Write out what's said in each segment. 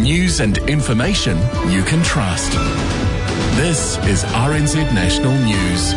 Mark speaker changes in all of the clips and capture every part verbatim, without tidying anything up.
Speaker 1: News and information you can trust. This is R N Z National News.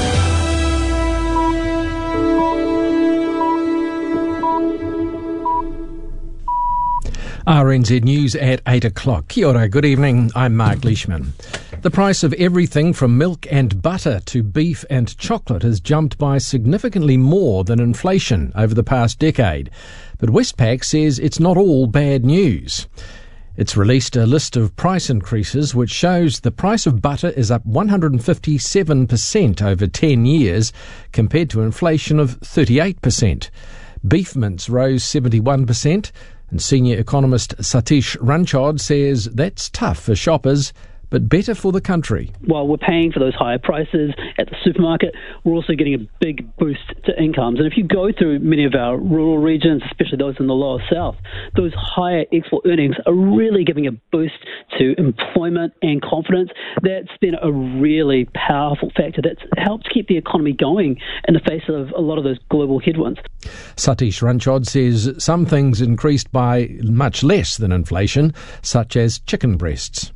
Speaker 2: R N Z News at eight o'clock. Kia ora, good evening. I'm Mark Leishman. The price of everything from milk and butter to beef and chocolate has jumped by significantly more than inflation over the past decade. But Westpac says it's not all bad news. It's released a list of price increases which shows the price of butter is up one hundred fifty-seven percent over ten years compared to inflation of thirty-eight percent. Beef mince rose seventy-one percent. And senior economist Satish Ranchod says that's tough for shoppers, but better for the country.
Speaker 3: While we're paying for those higher prices at the supermarket, we're also getting a big boost to incomes. And if you go through many of our rural regions, especially those in the lower south, those higher export earnings are really giving a boost to employment and confidence. That's been a really powerful factor that's helped keep the economy going in the face of a lot of those global headwinds.
Speaker 2: Satish Ranchod says some things increased by much less than inflation, such as chicken breasts.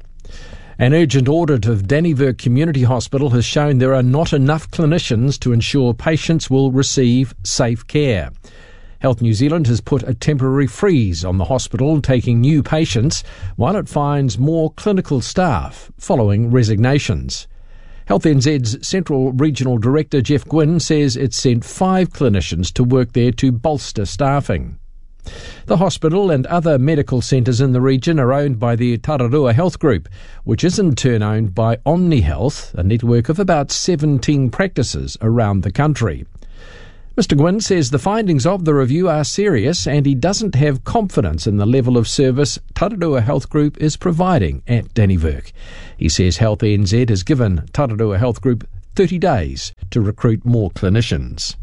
Speaker 2: An urgent audit of Dannevirke Community Hospital has shown there are not enough clinicians to ensure patients will receive safe care. Health New Zealand has put a temporary freeze on the hospital taking new patients while it finds more clinical staff following resignations. Health N Z's Central Regional Director Jeff Gwynn says it sent five clinicians to work there to bolster staffing. The hospital and other medical centres in the region are owned by the Tararua Health Group, which is in turn owned by Omni Health, a network of about seventeen practices around the country. Mister Gwynn says the findings of the review are serious and he doesn't have confidence in the level of service Tararua Health Group is providing at Dannevirke. He says Health N Z has given Tararua Health Group thirty days to recruit more clinicians.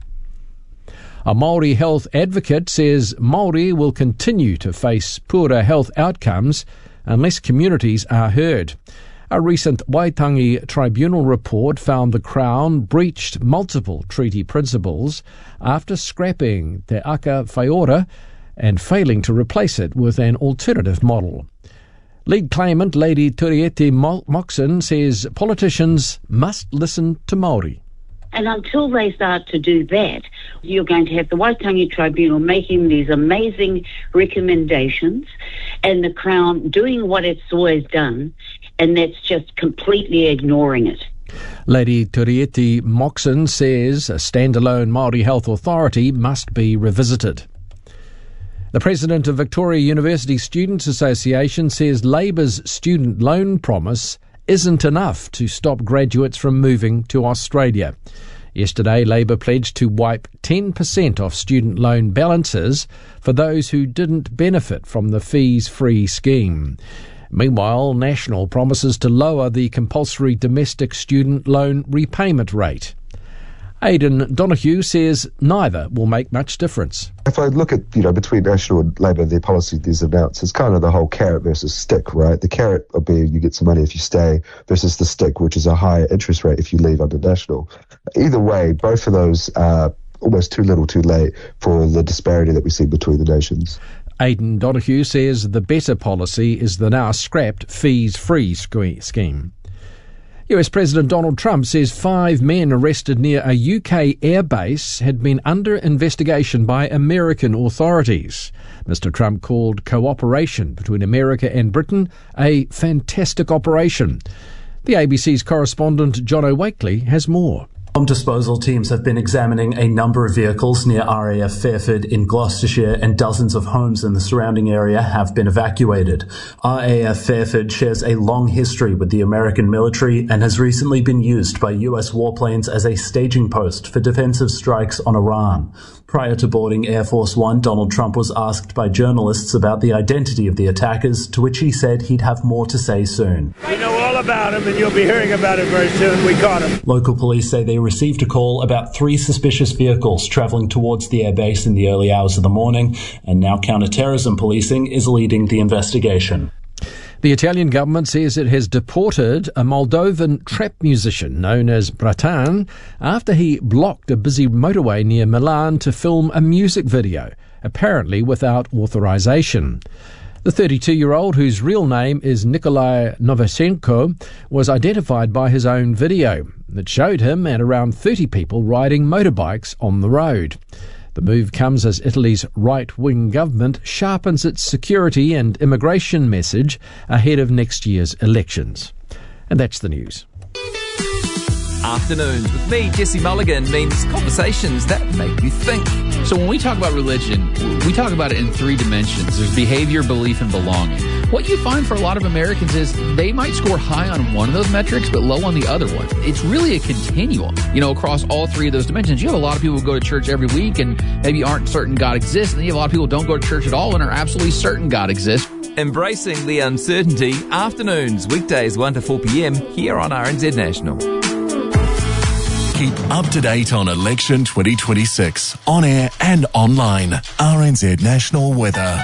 Speaker 2: A Māori health advocate says Māori will continue to face poorer health outcomes unless communities are heard. A recent Waitangi Tribunal report found the Crown breached multiple treaty principles after scrapping Te Aka Whaiora and failing to replace it with an alternative model. Lead claimant Lady Turieti Moxon says politicians must listen to Māori.
Speaker 4: And until they start to do that, you're going to have the Waitangi Tribunal making these amazing recommendations and the Crown doing what it's always done, and that's just completely ignoring it.
Speaker 2: Lady Turieti Moxon says a standalone Māori health authority must be revisited. The president of Victoria University Students Association says Labour's student loan promise isn't enough to stop graduates from moving to Australia. Yesterday, Labour pledged to wipe ten percent off student loan balances for those who didn't benefit from the fees-free scheme. Meanwhile, National promises to lower the compulsory domestic student loan repayment rate. Aidan Donoghue says neither will make much difference.
Speaker 5: If I look at, you know, between National and Labour, their policy these announced, it's kind of the whole carrot versus stick, right? The carrot of being you get some money if you stay versus the stick, which is a higher interest rate if you leave under National. Either way, both of those are almost too little too late for the disparity that we see between the nations.
Speaker 2: Aidan Donoghue says the better policy is the now scrapped fees-free scheme. U S President Donald Trump says five men arrested near a U K airbase had been under investigation by American authorities. Mister Trump called cooperation between America and Britain a fantastic operation. The A B C's correspondent John O'Wakely has more.
Speaker 6: Bomb disposal teams have been examining a number of vehicles near R A F Fairford in Gloucestershire, and dozens of homes in the surrounding area have been evacuated. R A F Fairford shares a long history with the American military and has recently been used by U S warplanes as a staging post for defensive strikes on Iran. Prior to boarding Air Force One, Donald Trump was asked by journalists about the identity of the attackers, to which he said he'd have more to say soon.
Speaker 7: We know all about him, and you'll be hearing about it very soon. We caught him.
Speaker 6: Local police say they received a call about three suspicious vehicles travelling towards the airbase in the early hours of the morning, and now counter-terrorism policing is leading the investigation.
Speaker 2: The Italian government says it has deported a Moldovan trap musician known as Bratan after he blocked a busy motorway near Milan to film a music video, apparently without authorization. The The thirty-two-year-old, whose real name is Nikolai Novosenko, was identified by his own video that showed him and around thirty people riding motorbikes on the road. The move comes as Italy's right-wing government sharpens its security and immigration message ahead of next year's elections. And that's the news.
Speaker 8: Afternoons with me, Jesse Mulligan, means conversations that make you think.
Speaker 9: So when we talk about religion, we talk about it in three dimensions. There's behavior, belief, and belonging. What you find for a lot of Americans is they might score high on one of those metrics, but low on the other one. It's really a continuum, you know, across all three of those dimensions. You have a lot of people who go to church every week and maybe aren't certain God exists, and then you have a lot of people who don't go to church at all and are absolutely certain God exists.
Speaker 8: Embracing the uncertainty, afternoons, weekdays one to four p.m. here on R N Z National.
Speaker 1: Keep up to date on election twenty twenty-six, on air and online. R N Z National Weather.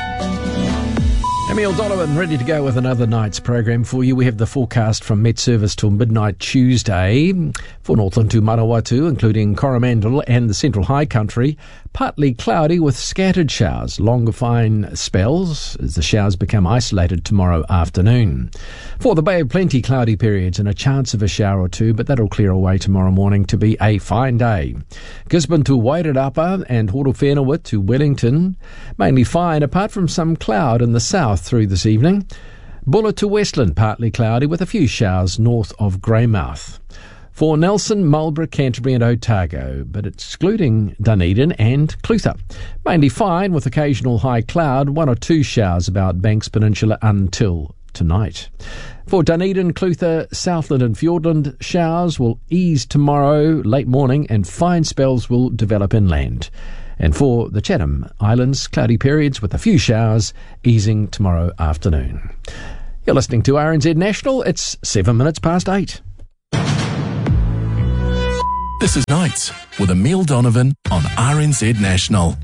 Speaker 2: Emil Donovan ready to go with another night's program for you. We have the forecast from Met Service till midnight Tuesday for Northland to Manawatu, including Coromandel and the Central High Country. Partly cloudy with scattered showers, longer fine spells as the showers become isolated tomorrow afternoon. For the Bay of Plenty, cloudy periods and a chance of a shower or two, but that'll clear away tomorrow morning to be a fine day. Gisborne to Wairarapa and Horowhenua to Wellington, mainly fine apart from some cloud in the south through this evening. Bulla to Westland, partly cloudy with a few showers north of Greymouth. For Nelson, Marlborough, Canterbury and Otago, but excluding Dunedin and Clutha. Mainly fine with occasional high cloud, one or two showers about Banks Peninsula until tonight. For Dunedin, Clutha, Southland and Fiordland, showers will ease tomorrow late morning and fine spells will develop inland. And for the Chatham Islands, cloudy periods with a few showers easing tomorrow afternoon. You're listening to R N Z National. It's seven minutes past eight.
Speaker 1: This is Nights with Emil Donovan on R N Z National.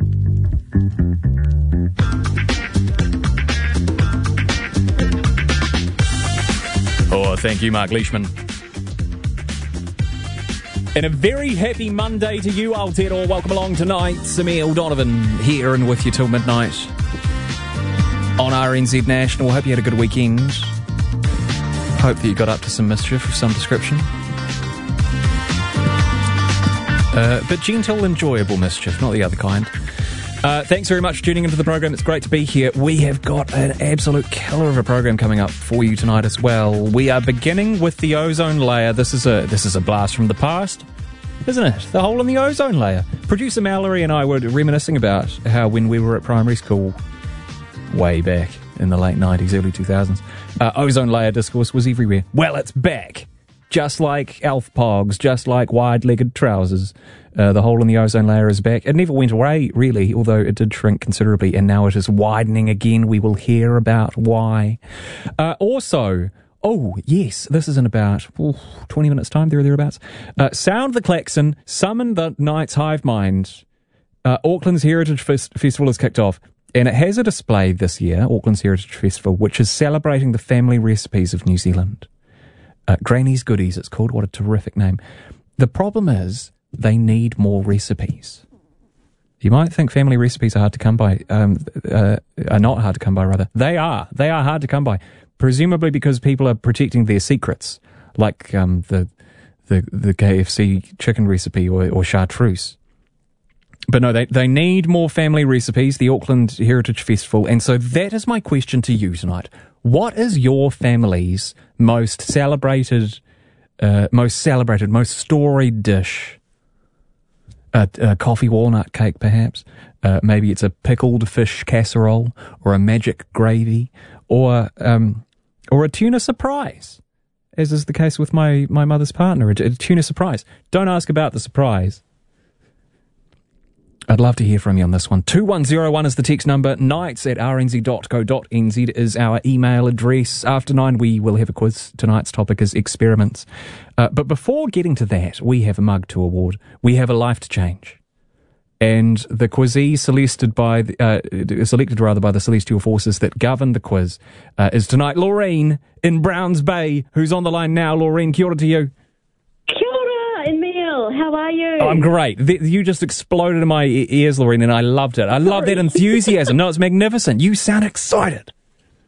Speaker 10: Oh, thank you, Mark Leishman. And a very happy Monday to you, Aotearoa. Welcome along tonight. Emil Donovan here and with you till midnight on R N Z National. Hope you had a good weekend. Hope that you got up to some mischief of some description. Uh, but gentle, enjoyable mischief, not the other kind. Uh, thanks very much for tuning into the program. It's great to be here. We have got an absolute killer of a program coming up for you tonight as well. We are beginning with the ozone layer. This is a this is a blast from the past, isn't it? The hole in the ozone layer. Producer Mallory and I were reminiscing about how when we were at primary school, way back in the late nineties, early two thousands, uh, ozone layer discourse was everywhere. Well, it's back. Just like elf pogs, just like wide-legged trousers, uh, the hole in the ozone layer is back. It never went away, really, although it did shrink considerably, and now it is widening again. We will hear about why. Uh, also, oh, yes, this is in about ooh, twenty minutes' time, there or thereabouts. Uh, sound the klaxon, summon the night's hive mind. Uh, Auckland's Heritage Fest- Festival has kicked off, and it has a display this year, Auckland's Heritage Festival, which is celebrating the family recipes of New Zealand. Uh, Granny's Goodies, it's called. What a terrific name. The problem is they need more recipes. You might think family recipes are hard to come by, um, uh, are not hard to come by, rather. They are. They are hard to come by, presumably because people are protecting their secrets, like um, the, the the K F C chicken recipe or, or chartreuse. But no, they, they need more family recipes, the Auckland Heritage Festival. And so that is my question to you tonight. What is your family's most celebrated, uh, most celebrated, most storied dish? A, a coffee walnut cake, perhaps. Uh, maybe it's a pickled fish casserole, or a magic gravy, or um, or a tuna surprise, as is the case with my, my mother's partner. A, a tuna surprise. Don't ask about the surprise. I'd love to hear from you on this one. two one zero one is the text number. Nights at r n z dot co dot n z is our email address. After nine, we will have a quiz. Tonight's topic is experiments. Uh, but before getting to that, we have a mug to award. We have a life to change. And the quizee selected by the, uh, selected rather by the celestial forces that govern the quiz uh, is tonight Laureen in Browns Bay, who's on the line now. Laureen, kia ora to you.
Speaker 11: Emil, how are you?
Speaker 10: Oh, I'm great. The, you just exploded in my e- ears, Laureen, and I loved it. I love that enthusiasm. No, it's magnificent. You sound excited.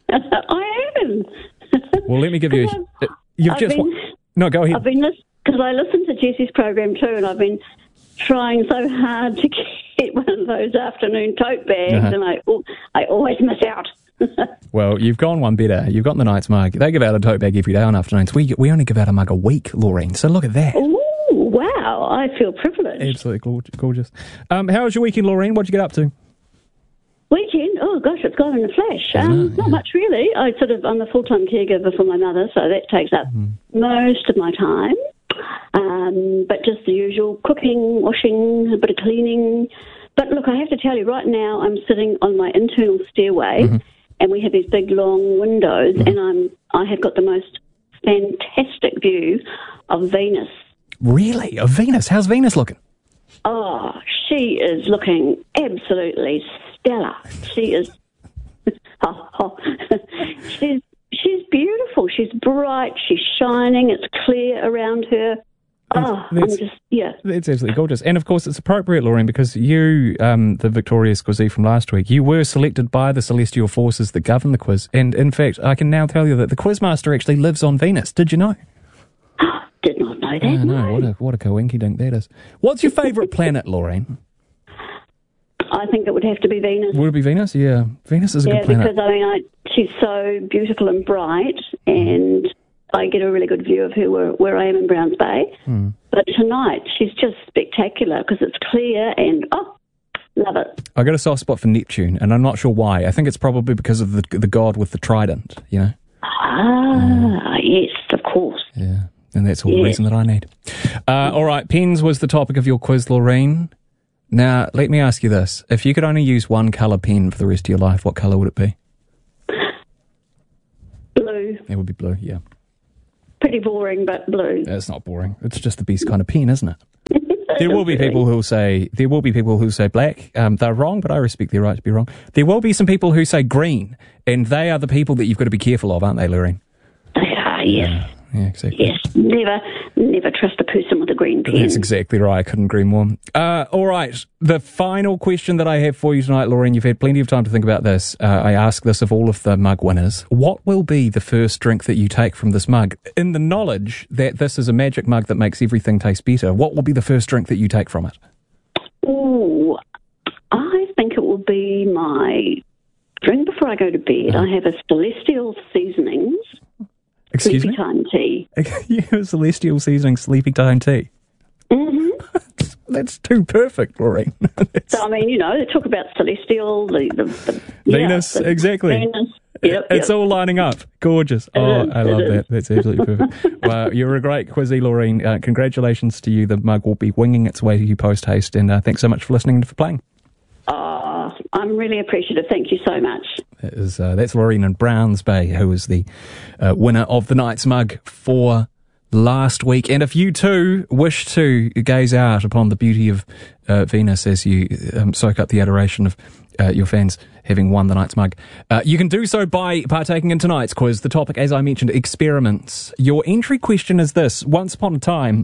Speaker 11: I am.
Speaker 10: Well, let me give you... A, you've
Speaker 11: I've
Speaker 10: just...
Speaker 11: been,
Speaker 10: no, go ahead.
Speaker 11: I've been because I listen to Jessie's program too, and I've been trying so hard to get one of those afternoon tote bags,
Speaker 10: Uh-huh.
Speaker 11: and I, I always miss out.
Speaker 10: Well, you've gone one better. You've got the Knights mug. They give out a tote bag every day on afternoons. We we only give out a mug a week, Laureen. So look at that.
Speaker 11: Ooh, wow. I feel privileged.
Speaker 10: Absolutely gorgeous. Um, how was your weekend, Laureen? What did you get up to?
Speaker 11: Weekend? Oh, gosh, it's gone in a flash. Um,
Speaker 10: it?
Speaker 11: not
Speaker 10: Yeah.
Speaker 11: much, really. I sort of, I'm a full-time caregiver for my mother, so that takes up
Speaker 10: Mm.
Speaker 11: most of my time. Um, but just the usual cooking, washing, a bit of cleaning. But look, I have to tell you, right now I'm sitting on my internal stairway,
Speaker 10: Mm-hmm.
Speaker 11: and we have these big, long windows, mm-hmm. and I'm I have got the most fantastic view of Venus.
Speaker 10: Really? Of Venus? How's Venus looking?
Speaker 11: Oh, she is looking absolutely stellar. She is. oh, oh. she's she's beautiful. She's bright. She's shining. It's clear around her. Oh, I'm
Speaker 10: That's-
Speaker 11: just yeah.
Speaker 10: It's absolutely gorgeous. And of course, it's appropriate, Laureen, because you, um, the Victorious Quizzee from last week, you were selected by the celestial forces that govern the quiz. And in fact, I can now tell you that the Quizmaster actually lives on Venus. Did you know?
Speaker 11: Did not know that.
Speaker 10: I know.
Speaker 11: no.
Speaker 10: What a, what a coinky dink that is. What's your favourite planet, Laureen?
Speaker 11: I think it would have to be Venus.
Speaker 10: Would it be Venus? Yeah. Venus is a
Speaker 11: yeah,
Speaker 10: good planet.
Speaker 11: because I mean, I, she's so beautiful and bright, and I get a really good view of her where, where I am in Browns Bay.
Speaker 10: Hmm.
Speaker 11: But tonight, she's just spectacular because it's clear and, oh, love it.
Speaker 10: I got a soft spot for Neptune, and I'm not sure why. I think it's probably because of the the god with the trident, you know?
Speaker 11: Ah, yes, of course.
Speaker 10: Yeah. And that's all the
Speaker 11: Yeah.
Speaker 10: reason that I need. Uh, all right, pens was the topic of your quiz, Laureen. Now, let me ask you this. If you could only use one colour pen for the rest of your life, what colour would it be?
Speaker 11: Blue.
Speaker 10: It would be blue, yeah.
Speaker 11: Pretty boring, but blue.
Speaker 10: It's not boring. It's just the best kind of pen, isn't it? There will be people who'll say there will be people who say black. Um, they're wrong, but I respect their right to be wrong. There will be some people who say green, and they are the people that you've got to be careful of, aren't they, Laureen?
Speaker 11: They are, yes.
Speaker 10: Yeah, exactly.
Speaker 11: Yes, never, never trust a person with a green pen.
Speaker 10: That's exactly right. I couldn't agree more. Uh, all right. The final question that I have for you tonight, Laureen, you've had plenty of time to think about this. Uh, I ask this of all of the mug winners. What will be the first drink that you take from this mug? In the knowledge that this is a magic mug that makes everything taste better, what will be the first drink that you take from it?
Speaker 11: Ooh, I think it will be my drink before I go to bed.
Speaker 10: Uh-huh.
Speaker 11: I have a Celestial Seasonings
Speaker 10: Excuse
Speaker 11: Sleepy
Speaker 10: me?
Speaker 11: Time tea.
Speaker 10: Yeah, Celestial Seasoning Sleepy Time Tea.
Speaker 11: hmm
Speaker 10: That's too perfect, Laureen.
Speaker 11: So, I mean, you know, they talk about Celestial, the... the, the yeah,
Speaker 10: Venus,
Speaker 11: the
Speaker 10: exactly.
Speaker 11: Venus. Yep,
Speaker 10: It's
Speaker 11: yep.
Speaker 10: all lining up. Gorgeous. Oh,
Speaker 11: is,
Speaker 10: I love
Speaker 11: it
Speaker 10: that.
Speaker 11: is.
Speaker 10: That's absolutely perfect. Well, you're a great quizzy, Laureen. Uh, congratulations to you. The mug will be winging its way to you post-haste, and uh, thanks so much for listening and for playing.
Speaker 11: Oh, I'm really appreciative. Thank you so much.
Speaker 10: That is, uh, that's Laureen in Browns Bay, who was the uh, winner of the Knights mug for last week. And if you too wish to gaze out upon the beauty of uh, Venus as you um, soak up the adoration of uh, your fans having won the Knights mug, uh, you can do so by partaking in tonight's quiz. The topic, as I mentioned, experiments. Your entry question is this. Once upon a time,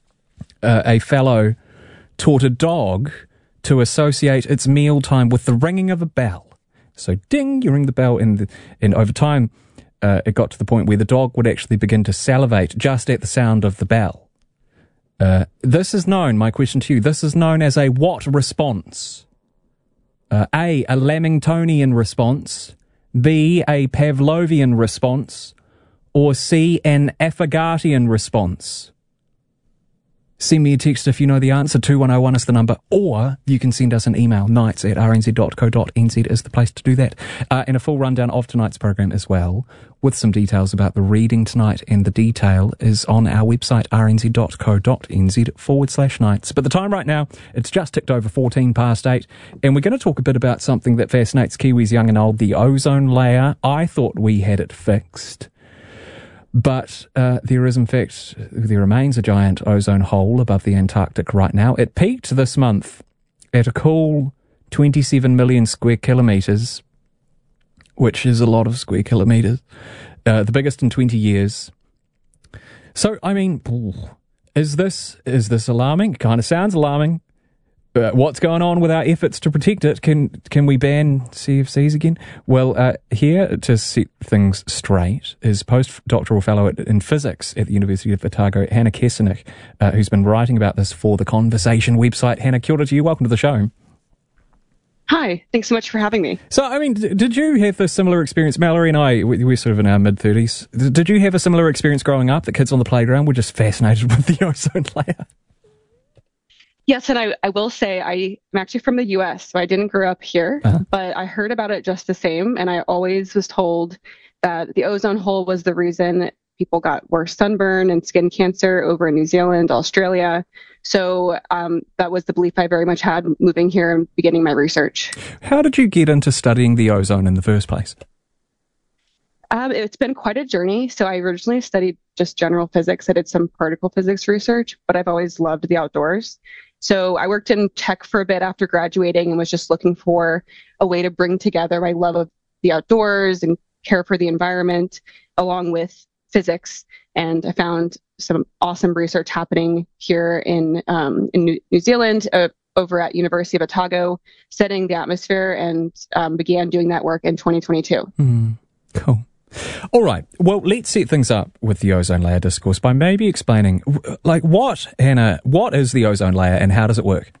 Speaker 10: uh, a fellow taught a dog to associate its mealtime with the ringing of a bell. So ding, you ring the bell, and, the, and over time uh, it got to the point where the dog would actually begin to salivate just at the sound of the bell. Uh, this is known, my question to you, this is known as a what response? Uh, A, a Lamingtonian response, B, a Pavlovian response, or C, an Affogartian response? Send me a text if you know the answer. two one oh one is the number, or you can send us an email. Nights at r n z dot co dot n z is the place to do that. Uh, and a full rundown of tonight's program as well, with some details about the reading tonight, and the detail is on our website, r n z dot co dot n z forward slash nights. But the time right now, it's just ticked over fourteen past eight, and we're going to talk a bit about something that fascinates Kiwis young and old, the ozone layer. I thought we had it fixed. But uh, there is, in fact, there remains a giant ozone hole above the Antarctic right now. It peaked this month at a cool twenty-seven million square kilometres, which is a lot of square kilometres, uh, the biggest in twenty years. So, I mean, is this is this alarming? It kind of sounds alarming. Uh, what's going on with our efforts to protect it? Can can we ban C F Cs again? Well, uh, here to set things straight is postdoctoral fellow at, in physics at the University of Otago, Hannah Kessenich, uh, who's been writing about this for the Conversation website. Hannah, kia ora to you. Welcome to the show.
Speaker 12: Hi, thanks so much for having me.
Speaker 10: So, I mean, d- did you have a similar experience? Mallory and I, we, we're sort of in our mid-thirties. D- did you have a similar experience growing up that kids on the playground were just fascinated with the ozone layer?
Speaker 12: Yes, and I, I will say I, I'm actually from the U S, so I didn't grow up here, uh-huh. but I heard about it just the same, and I always was told that the ozone hole was the reason people got worse sunburn and skin cancer over in New Zealand, Australia. So um, that was the belief I very much had moving here and beginning my research.
Speaker 10: How did you get into studying the ozone in the first place?
Speaker 12: Um, it's been quite a journey. So I originally studied just general physics. I did some particle physics research, but I've always loved the outdoors. So I worked in tech for a bit after graduating and was just looking for a way to bring together my love of the outdoors and care for the environment along with physics. And I found some awesome research happening here in um, in New, New Zealand uh, over at University of Otago, studying the atmosphere, and um, began doing that work in twenty twenty-two.
Speaker 10: Mm, cool. All right. Well, let's set things up with the ozone layer discourse by maybe explaining, like, what, Hannah, what is the ozone layer and how does it work?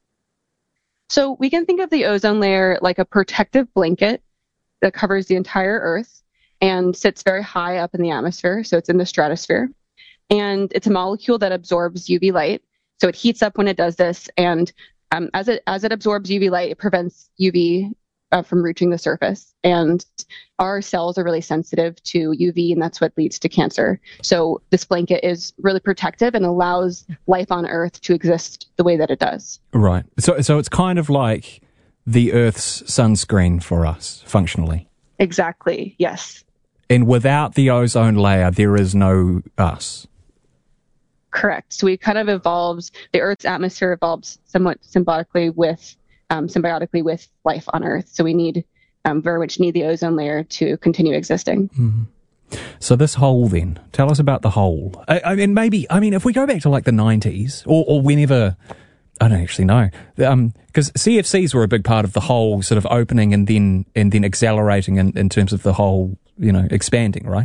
Speaker 12: So we can think of the ozone layer like a protective blanket that covers the entire Earth and sits very high up in the atmosphere. So it's in the stratosphere. And it's a molecule that absorbs U V light. So it heats up when it does this. And um, as it as it absorbs U V light, it prevents U V uh, from reaching the surface. And our cells are really sensitive to U V, and that's what leads to cancer. So this blanket is really protective and allows life on Earth to exist the way that it does.
Speaker 10: Right. So, so it's kind of like the Earth's sunscreen for us, functionally.
Speaker 12: Exactly. Yes.
Speaker 10: And without the ozone layer, there is no us.
Speaker 12: Correct. So we kind of evolved, the Earth's atmosphere evolves somewhat symbiotically with, um, symbiotically with life on Earth. So we need, um, very much need the ozone layer to continue existing.
Speaker 10: Mm. So this hole then, tell us about the hole. I, I mean, maybe, I mean, if we go back to like the nineties or, or whenever, I don't actually know, um, because C F Cs were a big part of the whole sort of opening and then, and then accelerating in, in terms of the whole, you know, expanding, right?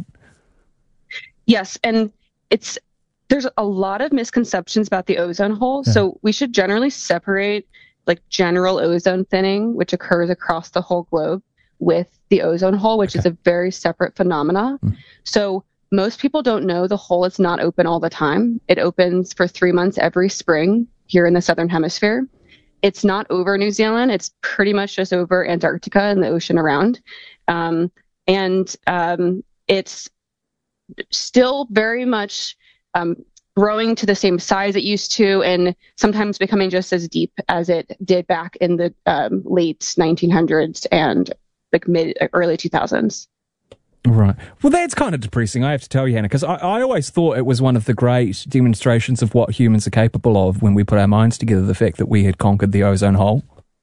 Speaker 12: Yes. And it's, there's a lot of misconceptions about the ozone hole. Yeah. So we should generally separate like general ozone thinning, which occurs across the whole globe, with the ozone hole, which okay. is a very separate phenomena. Mm. So most people don't know the hole is not open all the time. It opens for three months every spring here in the Southern Hemisphere. It's not over New Zealand. It's pretty much just over Antarctica and the ocean around. Um, and um, it's still very much um, growing to the same size it used to, and sometimes becoming just as deep as it did back in the um, late nineteen hundreds and like mid early two thousands.
Speaker 10: Right. Well, that's kind of depressing, I have to tell you, Hannah, because I, I always thought it was one of the great demonstrations of what humans are capable of when we put our minds together, the fact that we had conquered the ozone hole.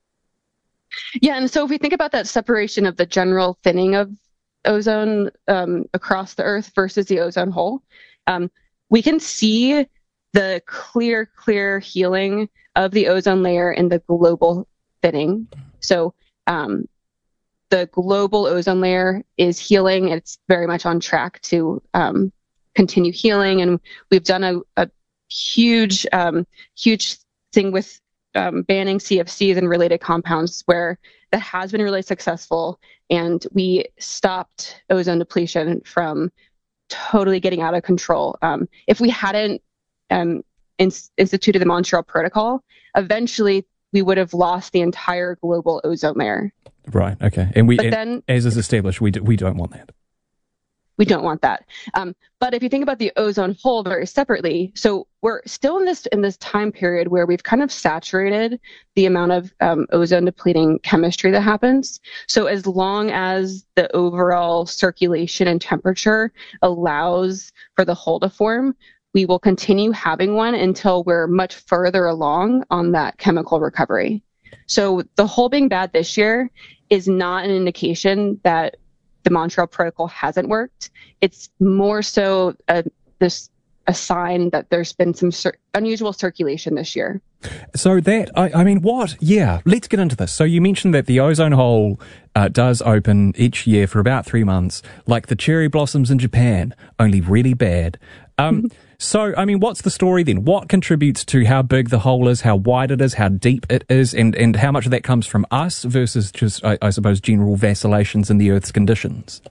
Speaker 12: Yeah, and so if we think about that separation of the general thinning of ozone um, across the Earth versus the ozone hole, um, we can see the clear, clear healing of the ozone layer in the global thinning. So um, the global ozone layer is healing. It's very much on track to um, continue healing. And we've done a, a huge, um, huge thing with um, banning C F Cs and related compounds where that has been really successful. And we stopped ozone depletion from totally getting out of control. Um, if we hadn't um, in- instituted the Montreal Protocol, eventually we would have lost the entire global ozone layer.
Speaker 10: Right. Okay. And we,
Speaker 12: but
Speaker 10: and
Speaker 12: then,
Speaker 10: as is established, we do, we don't want that.
Speaker 12: We don't want that. Um, but if you think about the ozone hole very separately, so we're still in this in this time period where we've kind of saturated the amount of um, ozone depleting chemistry that happens. So as long as the overall circulation and temperature allows for the hole to form, we will continue having one until we're much further along on that chemical recovery. So the hole being bad this year is not an indication that the Montreal Protocol hasn't worked. It's more so uh, this a sign that there's been some cir- unusual circulation this year.
Speaker 10: So that, I, I mean, what? Yeah, let's get into this. So you mentioned that the ozone hole uh, does open each year for about three months, like the cherry blossoms in Japan, only really bad. Um, so, I mean, what's the story then? What contributes to how big the hole is, how wide it is, how deep it is, and, and how much of that comes from us versus just, I, I suppose, general vacillations in the Earth's conditions?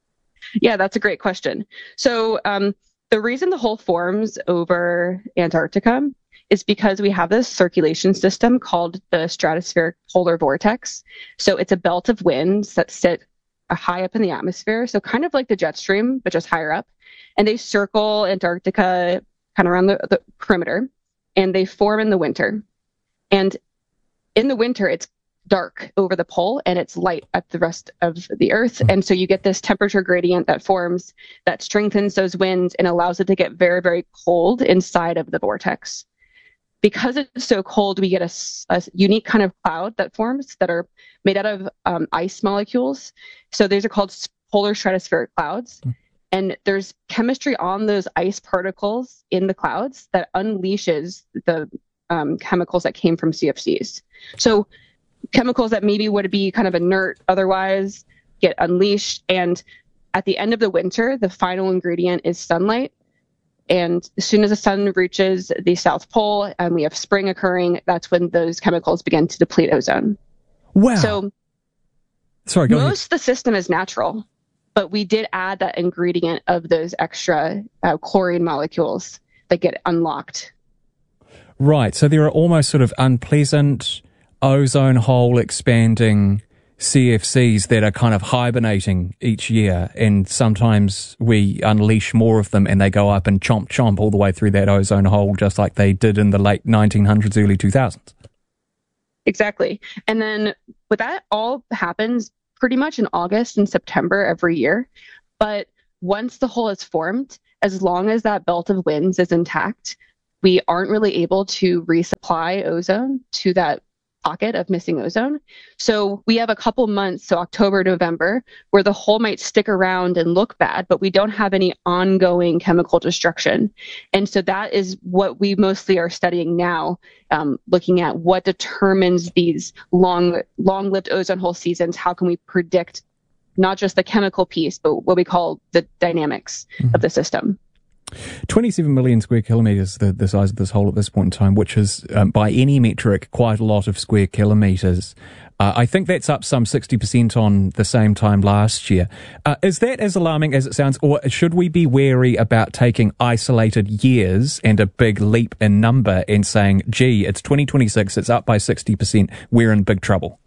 Speaker 12: Yeah, that's a great question. So, um, the reason the hole forms over Antarctica is because we have this circulation system called the stratospheric polar vortex. So it's a belt of winds that sit high up in the atmosphere. So kind of like the jet stream, but just higher up. And they circle Antarctica kind of around the, the perimeter, and they form in the winter. And in the winter, it's dark over the pole and it's light at the rest of the Earth. And so you get this temperature gradient that forms that strengthens those winds and allows it to get very, very cold inside of the vortex. Because it's so cold, we get a, a unique kind of cloud that forms that are made out of um, ice molecules. So these are called polar stratospheric clouds. Mm. And there's chemistry on those ice particles in the clouds that unleashes the um, chemicals that came from C F Cs. So chemicals that maybe would be kind of inert otherwise get unleashed. And at the end of the winter, the final ingredient is sunlight. And as soon as the sun reaches the South Pole and we have spring occurring, that's when those chemicals begin to deplete ozone.
Speaker 10: Wow.
Speaker 12: So
Speaker 10: Sorry, go
Speaker 12: most
Speaker 10: ahead.
Speaker 12: of the system is natural, but we did add that ingredient of those extra uh, chlorine molecules that get unlocked.
Speaker 10: Right. So there are almost sort of unpleasant ozone hole expanding C F Cs that are kind of hibernating each year, and sometimes we unleash more of them and they go up and chomp chomp all the way through that ozone hole, just like they did in the late nineteen hundreds, early two thousands.
Speaker 12: Exactly. And then but that all happens pretty much in August and September every year. But once the hole is formed, as long as that belt of winds is intact, we aren't really able to resupply ozone to that pocket of missing ozone. So we have a couple months, so October, November, where the hole might stick around and look bad, but we don't have any ongoing chemical destruction. And so that is what we mostly are studying now, um, looking at what determines these long, long-lived ozone hole seasons. How can we predict not just the chemical piece, but what we call the dynamics mm-hmm. of the system?
Speaker 10: twenty-seven million square kilometres, the, the size of this hole at this point in time, which is, um, by any metric, quite a lot of square kilometres. Uh, I think that's up some sixty percent on the same time last year. Uh, is that as alarming as it sounds, or should we be wary about taking isolated years and a big leap in number and saying, gee, it's twenty twenty-six, it's up by sixty percent, we're in big trouble?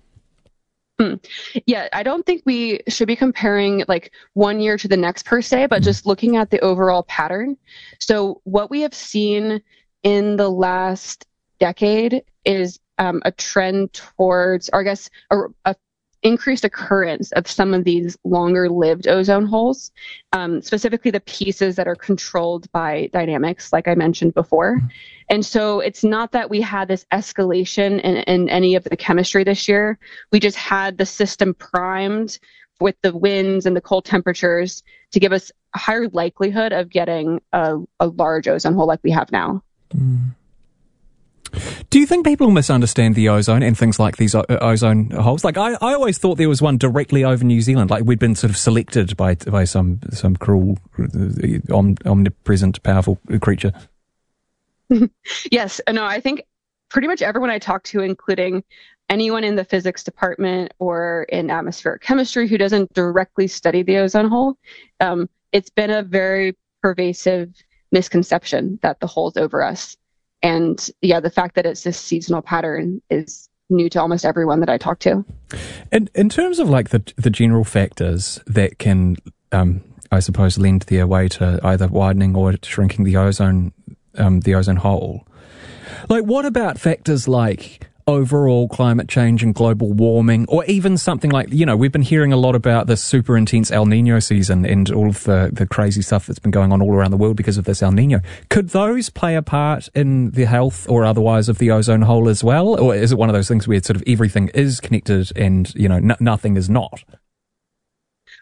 Speaker 12: Hmm. Yeah, I don't think we should be comparing like one year to the next per se, but just looking at the overall pattern. So what we have seen in the last decade is um, a trend towards, or I guess, a, a increased occurrence of some of these longer lived ozone holes, um, specifically the pieces that are controlled by dynamics, like I mentioned before. And so it's not that we had this escalation in, in any of the chemistry this year. We just had the system primed with the winds and the cold temperatures to give us a higher likelihood of getting a, a large ozone hole like we have now.
Speaker 10: Mm. Do you think people misunderstand the ozone and things like these o- ozone holes? Like, I, I always thought there was one directly over New Zealand, like we'd been sort of selected by by some some cruel, om, omnipresent, powerful creature.
Speaker 12: Yes, no, I think pretty much everyone I talk to, including anyone in the physics department or in atmospheric chemistry who doesn't directly study the ozone hole, um, it's been a very pervasive misconception that the hole's over us. And yeah, the fact that it's this seasonal pattern is new to almost everyone that I talk to.
Speaker 10: In, in terms of like the the general factors that can, um, I suppose, lend their way to either widening or shrinking the ozone, um, the ozone hole, like what about factors like overall climate change and global warming, or even something like, you know, we've been hearing a lot about this super intense El Nino season and all of the, the crazy stuff that's been going on all around the world because of this El Nino. Could those play a part in the health or otherwise of the ozone hole as well? Or is it one of those things where sort of everything is connected and, you know, n- nothing is not?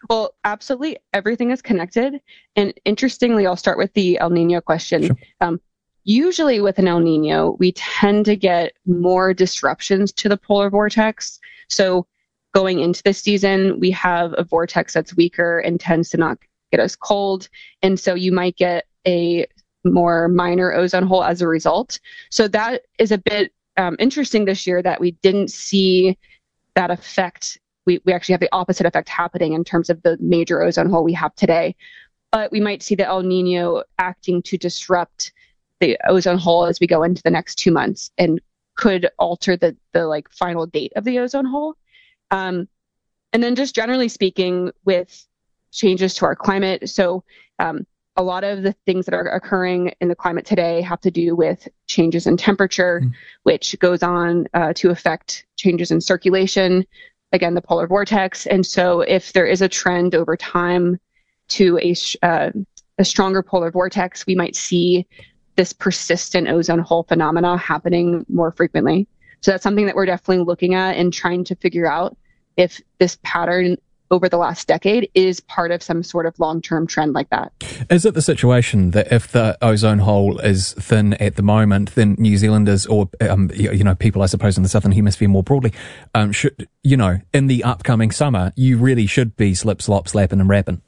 Speaker 12: Well, absolutely. Everything is connected. And interestingly, I'll start with the El Nino question. Sure. Um, usually with an El Nino, we tend to get more disruptions to the polar vortex. So going into the season, we have a vortex that's weaker and tends to not get as cold. And so you might get a more minor ozone hole as a result. So that is a bit um, interesting this year that we didn't see that effect. We, we actually have the opposite effect happening in terms of the major ozone hole we have today. But we might see the El Nino acting to disrupt the ozone hole as we go into the next two months and could alter the, the like final date of the ozone hole. Um, and then just generally speaking with changes to our climate. So um, a lot of the things that are occurring in the climate today have to do with changes in temperature, mm. which goes on uh, to affect changes in circulation, again, the polar vortex. And so if there is a trend over time to a, uh, a stronger polar vortex, we might see this persistent ozone hole phenomena happening more frequently. So that's something that we're definitely looking at and trying to figure out if this pattern over the last decade is part of some sort of long-term trend like that.
Speaker 10: Is it the situation that if the ozone hole is thin at the moment, then New Zealanders or, um, you know, people, I suppose, in the Southern Hemisphere more broadly, um, should, you know, in the upcoming summer, you really should be slip, slop, slapping and rapping?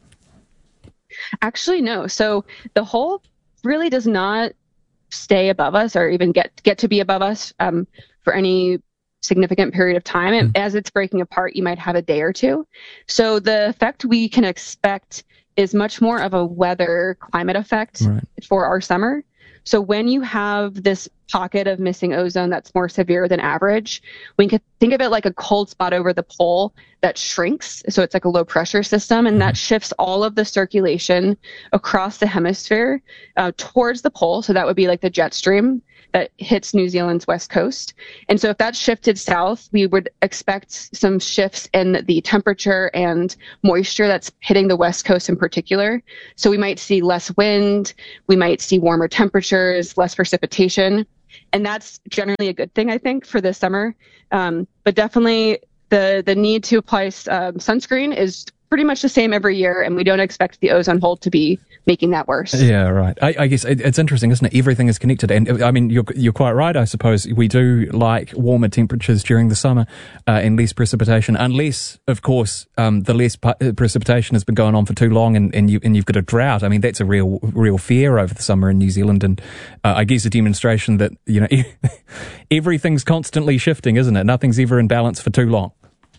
Speaker 12: Actually, no. So the hole really does not stay above us or even get, get to be above us um, for any significant period of time. And as it's breaking apart, you might have a day or two. So the effect we can expect is much more of a weather climate effect right. for our summer. So when you have this pocket of missing ozone that's more severe than average, we can think of it like a cold spot over the pole that shrinks. So it's like a low pressure system, and mm-hmm. that shifts all of the circulation across the hemisphere uh, towards the pole. So that would be like the jet stream that hits New Zealand's west coast. And so if that shifted south, we would expect some shifts in the temperature and moisture that's hitting the west coast in particular. So we might see less wind, we might see warmer temperatures, less precipitation. And that's generally a good thing, I think, for this summer. Um, but definitely the, the need to apply um, sunscreen is pretty much the same every year, and we don't expect the ozone hole to be making that worse.
Speaker 10: Yeah, right. I, I guess it, it's interesting, isn't it? Everything is connected. And I mean, you're, you're quite right, I suppose. We do like warmer temperatures during the summer uh, and less precipitation, unless, of course, um, the less pu- precipitation has been going on for too long and, and, you, and you've got a drought. I mean, that's a real real fear over the summer in New Zealand. And uh, I guess a demonstration that, you know, everything's constantly shifting, isn't it? Nothing's ever in balance for too long.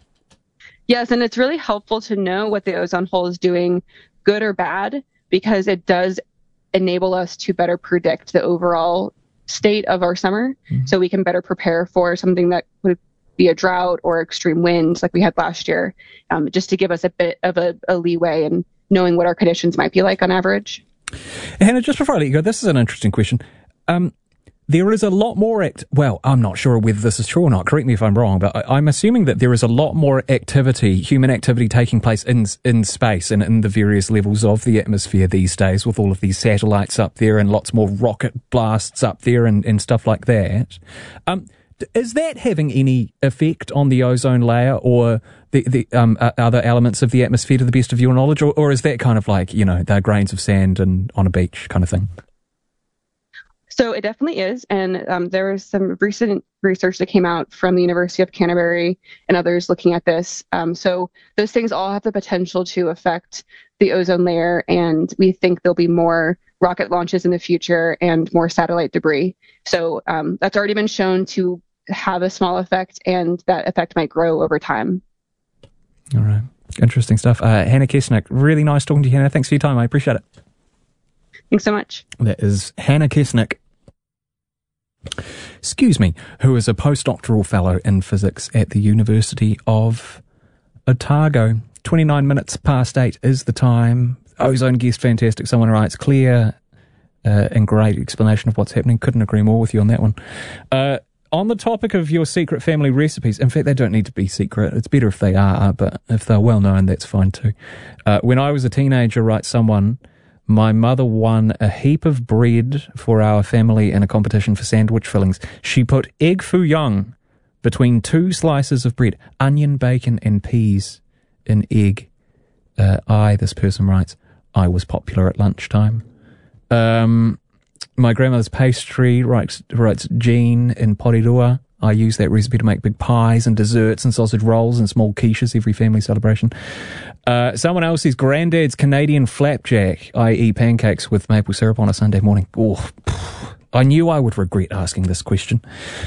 Speaker 12: Yes, and it's really helpful to know what the ozone hole is doing, good or bad, because it does enable us to better predict the overall state of our summer, mm-hmm. so we can better prepare for something that would be a drought or extreme winds like we had last year, um, just to give us a bit of a, a leeway in knowing what our conditions might be like on average.
Speaker 10: Hannah, just before I let you go, this is an interesting question. Um, There is a lot more act. Well, I'm not sure whether this is true or not. Correct me if I'm wrong, but I, I'm assuming that there is a lot more activity, human activity, taking place in in space and in the various levels of the atmosphere these days, with all of these satellites up there and lots more rocket blasts up there and, and stuff like that. Um, is that having any effect on the ozone layer or the the um, uh, other elements of the atmosphere, to the best of your knowledge, or, or is that kind of like, you know, they're grains of sand and on a beach kind of thing?
Speaker 12: So it definitely is. And um, there was some recent research that came out from the University of Canterbury and others looking at this. Um, so those things all have the potential to affect the ozone layer. And we think there'll be more rocket launches in the future and more satellite debris. So um, that's already been shown to have a small effect, and that effect might grow over time.
Speaker 10: All right. Interesting stuff. Uh, Hannah Kesnick, really nice talking to you, Hannah. Thanks for your time. I appreciate it.
Speaker 12: Thanks so much.
Speaker 10: That is Hannah Kesnick. Excuse me, who is a postdoctoral fellow in physics at the University of Otago. twenty-nine minutes past eight is the time. Ozone guest, fantastic. Someone writes, clear uh, and great explanation of what's happening. Couldn't agree more with you on that one. Uh, on the topic of your secret family recipes, in fact, they don't need to be secret. It's better if they are, but if they're well known, that's fine too. Uh, when I was a teenager, writes someone, my mother won a heap of bread for our family in a competition for sandwich fillings. She put egg foo young between two slices of bread, onion, bacon, and peas in egg, Uh, I, this person writes, I was popular at lunchtime. Um, my grandmother's pastry, writes, writes Jean in Porirua. I use that recipe to make big pies and desserts and sausage rolls and small quiches every family celebration. Uh, someone else says Granddad's Canadian flapjack, that is pancakes with maple syrup on a Sunday morning. Oh, I knew I would regret asking this question.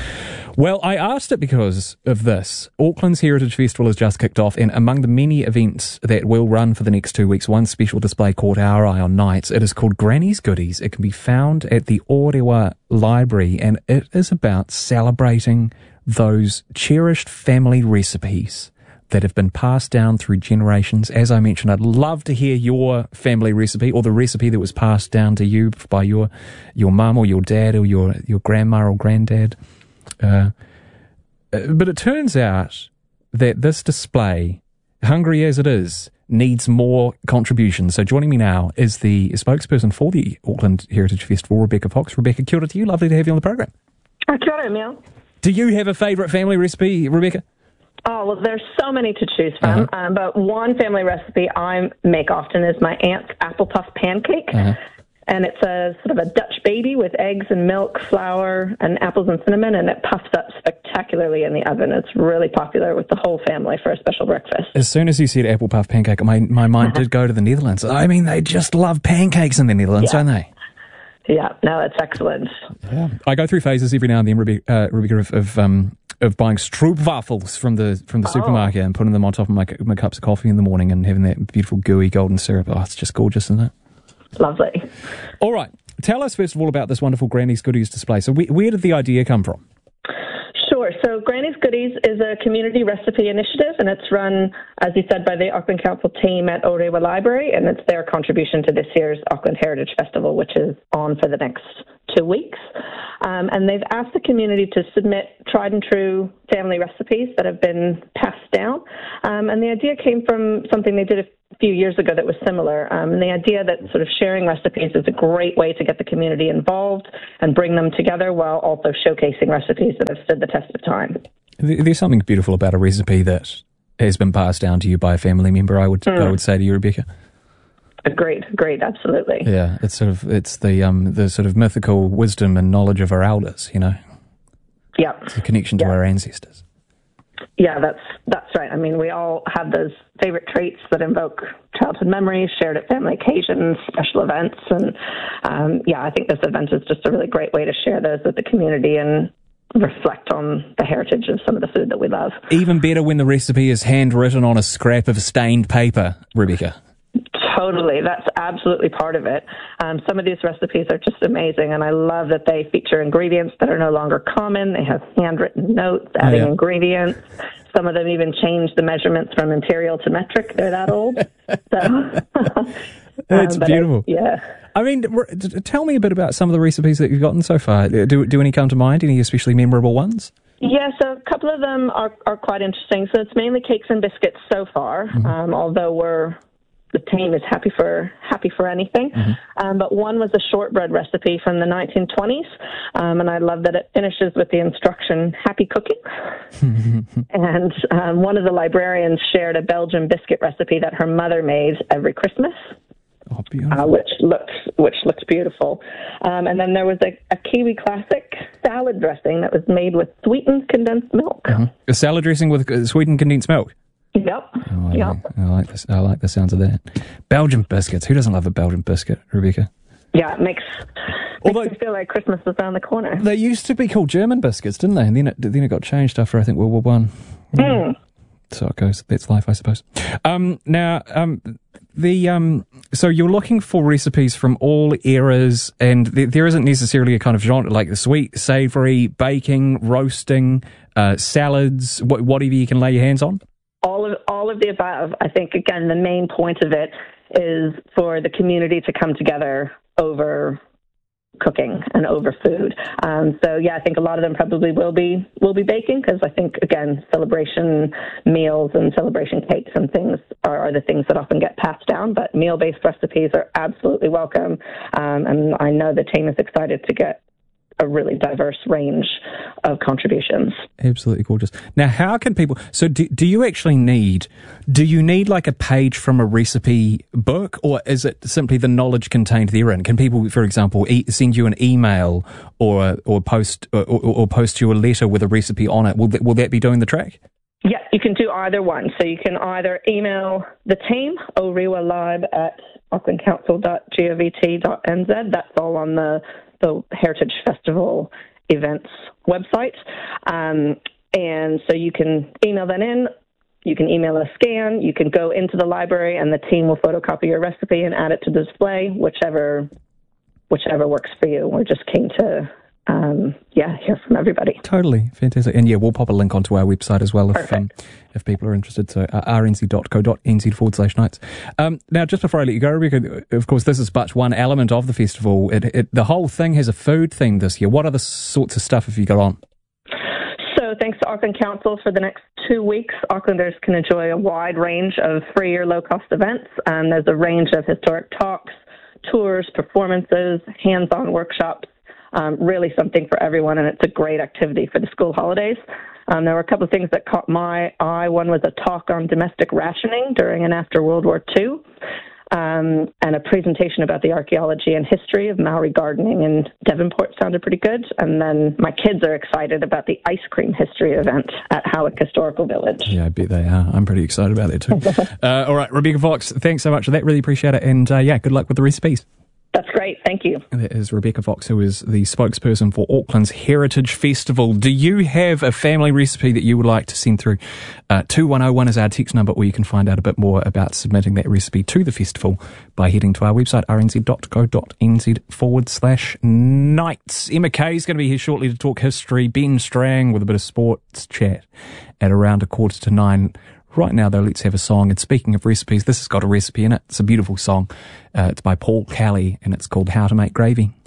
Speaker 10: Well, I asked it because of this. Auckland's Heritage Festival has just kicked off, and among the many events that will run for the next two weeks, one special display caught our eye on nights. It is called Granny's Goodies. It can be found at the Orewa Library, and it is about celebrating those cherished family recipes that have been passed down through generations. As I mentioned, I'd love to hear your family recipe or the recipe that was passed down to you by your your mum or your dad or your, your grandma or granddad. Uh, but it turns out that this display, hungry as it is, needs more contributions. So joining me now is the spokesperson for the Auckland Heritage Festival, Rebecca Fox. Rebecca, kia ora to you. Lovely to have you on the program.
Speaker 13: Oh, kia ora, Emil.
Speaker 10: Do you have a favourite family recipe, Rebecca?
Speaker 13: Oh, well, there's so many to choose from, uh-huh. um, but one family recipe I make often is my aunt's apple puff pancake. Uh-huh. And it's a sort of a Dutch baby with eggs and milk, flour, and apples and cinnamon, and it puffs up spectacularly in the oven. It's really popular with the whole family for a special breakfast.
Speaker 10: As soon as you said apple puff pancake, my, my mind did go to the Netherlands. I mean, they just love pancakes in the Netherlands,
Speaker 13: yeah.
Speaker 10: don't they?
Speaker 13: Yeah, no, it's excellent.
Speaker 10: Yeah. I go through phases every now and then, Rebecca, uh, Rebecca of, of, um, of buying stroopwafels from the from the oh. supermarket and putting them on top of my, my cups of coffee in the morning and having that beautiful gooey golden syrup. Oh, it's just gorgeous, isn't it?
Speaker 13: Lovely.
Speaker 10: All right. Tell us, first of all, about this wonderful Granny's Goodies display. So where, where did the idea come from?
Speaker 13: Sure. So Granny's Goodies is a community recipe initiative, and it's run, as you said, by the Auckland Council team at Orewa Library, and it's their contribution to this year's Auckland Heritage Festival, which is on for the next two weeks. Um, and they've asked the community to submit tried and true family recipes that have been passed down. Um, and the idea came from something they did a few years ago that was similar. Um, and the idea that sort of sharing recipes is a great way to get the community involved and bring them together while also showcasing recipes that have stood the test of time.
Speaker 10: There's something beautiful about a recipe that has been passed down to you by a family member, I would mm. I would say to you, Rebecca.
Speaker 13: Great, great, absolutely.
Speaker 10: Yeah, it's sort of it's the um the sort of mythical wisdom and knowledge of our elders, you know.
Speaker 13: Yeah,
Speaker 10: it's a connection to
Speaker 13: yeah.
Speaker 10: our ancestors.
Speaker 13: Yeah, that's that's right. I mean, we all have those favorite traits that invoke childhood memories, shared at family occasions, special events, and um, yeah, I think this event is just a really great way to share those with the community and reflect on the heritage of some of the food that we love.
Speaker 10: Even better when the recipe is handwritten on a scrap of stained paper, Rebecca.
Speaker 13: Totally. That's absolutely part of it. Um, some of these recipes are just amazing, and I love that they feature ingredients that are no longer common. They have handwritten notes, adding oh, yeah. ingredients. Some of them even change the measurements from imperial to metric. They're that old. So,
Speaker 10: It's um, beautiful.
Speaker 13: It, yeah.
Speaker 10: I mean, tell me a bit about some of the recipes that you've gotten so far. Do, do any come to mind? Any especially memorable ones?
Speaker 13: Yeah, so a couple of them are, are quite interesting. So it's mainly cakes and biscuits so far, mm-hmm. um, although we're the team is happy for happy for anything. Mm-hmm. Um, but one was a shortbread recipe from the nineteen twenties, um, and I love that it finishes with the instruction, happy cooking. And um, one of the librarians shared a Belgian biscuit recipe that her mother made every Christmas.
Speaker 10: Oh, beautiful.
Speaker 13: Uh, which looked which looked beautiful. Um, and then there was a, a Kiwi classic salad dressing that was made with sweetened condensed milk.
Speaker 10: Mm-hmm. A salad dressing with uh, sweetened condensed milk?
Speaker 13: Yep.
Speaker 10: Oh, I,
Speaker 13: yep.
Speaker 10: Like, I like this. I like the sounds of that. Belgian biscuits. Who doesn't love a Belgian biscuit, Rebecca?
Speaker 13: Yeah, it makes,
Speaker 10: Although,
Speaker 13: makes me feel like Christmas is around the corner.
Speaker 10: They used to be called German biscuits, didn't they? And then it, then it got changed after, I think, World War One.
Speaker 13: Mm.
Speaker 10: So it goes. That's life, I suppose. Um, now, um, the um, so you're looking for recipes from all eras, and there, there isn't necessarily a kind of genre like the sweet, savoury, baking, roasting, uh, salads, wh- whatever you can lay your hands on.
Speaker 13: All of all of the above. I think, again, the main point of it is for the community to come together over cooking and over food. Um, so, yeah, I think a lot of them probably will be will be baking because I think, again, celebration meals and celebration cakes and things are, are the things that often get passed down. But meal-based recipes are absolutely welcome. Um, and I know the team is excited to get a really diverse range of contributions.
Speaker 10: Absolutely gorgeous. Now, how can people, so do, do you actually need, do you need like a page from a recipe book, or is it simply the knowledge contained therein? Can people, for example, e- send you an email or or post or, or, or post you a letter with a recipe on it? Will that, will that be doing the trick?
Speaker 13: Yeah, you can do either one. So you can either email the team, oriwalib at auckland council dot govt dot n z. That's all on the, the Heritage Festival events website. Um, and so you can email that in. You can email a scan. You can go into the library, and the team will photocopy your recipe and add it to display, whichever whichever works for you. We're just keen to Um, yeah, hear from everybody.
Speaker 10: Totally. Fantastic. And yeah, we'll pop a link onto our website as well if um, if people are interested. So uh, r n z dot co dot n z forward slash nights. Um, now, just before I let you go, Rebecca, of course, this is but one element of the festival. It, it, the whole thing has a food theme this year. What other sorts of stuff have you got on?
Speaker 13: So thanks to Auckland Council, for the next two weeks, Aucklanders can enjoy a wide range of free or low-cost events. Um, there's a range of historic talks, tours, performances, hands-on workshops. Um, really something for everyone, and it's a great activity for the school holidays. Um, there were a couple of things that caught my eye. One was a talk on domestic rationing during and after World War Two, um, and a presentation about the archaeology and history of Maori gardening in Devonport sounded pretty good. And then my kids are excited about the ice cream history event at Howick Historical Village.
Speaker 10: Yeah, I bet they are. I'm pretty excited about that too. uh, all right, Rebecca Fox, thanks so much for that. Really appreciate it. And uh, yeah, good luck with the recipes.
Speaker 13: That's great. Thank you.
Speaker 10: That is Rebecca Fox, who is the spokesperson for Auckland's Heritage Festival. Do you have a family recipe that you would like to send through? Uh, two one oh one is our text number, or you can find out a bit more about submitting that recipe to the festival by heading to our website, r n z dot co dot n z forward slash nights. Emma Kay is going to be here shortly to talk history. Ben Strang with a bit of sports chat at around a quarter to nine. Right now, though, let's have a song. And speaking of recipes, this has got a recipe in it. It's a beautiful song. Uh, it's by Paul Kelly, and it's called How to Make Gravy.